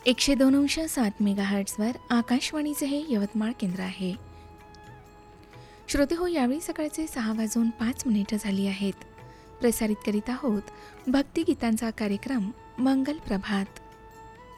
102.7 मेगाहर्ट्झवर आकाशवाणीचे हे यवतमाळ केंद्र आहे. श्रोते हो, यावेळी सकाळचे 6:05 झाली आहेत. प्रसारित करीत आहोत भक्तिगीतांचा कार्यक्रम मंगल प्रभात.